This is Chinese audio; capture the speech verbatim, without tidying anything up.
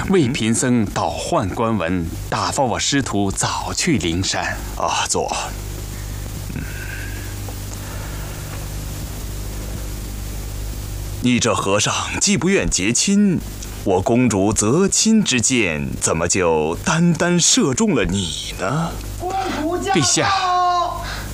为贫僧倒换官文，打发我师徒早去灵山。 啊，坐。嗯，你这和尚既不愿结亲，我公主择亲之箭，怎么就单单射中了你呢？ 陛下。